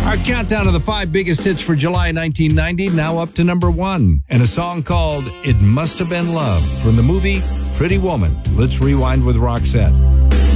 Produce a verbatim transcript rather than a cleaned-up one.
Our countdown of the five biggest hits for July nineteen ninety, now up to number one. And a song called It Must Have Been Love from the movie Pretty Woman. Let's rewind with Roxette.